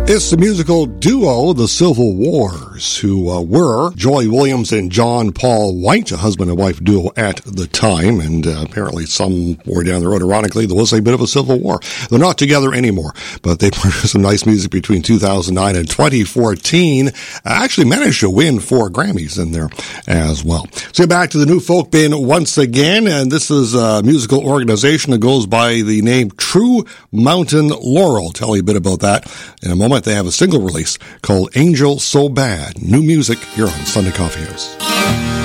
It's the musical duo, the Civil Wars, who were Joy Williams and John Paul White, a husband and wife duo at the time, and apparently somewhere down the road, ironically, there was a bit of a civil war. They're not together anymore, but they produced some nice music between 2009 and 2014. Actually managed to win 4 Grammys in there as well. So back to the New Folk Bin once again, and this is a musical organization that goes by the name True Mountain Laurel. Tell you a bit about that in a moment. They have a single release called Angel So Bad. New music here on Sunday Coffee House.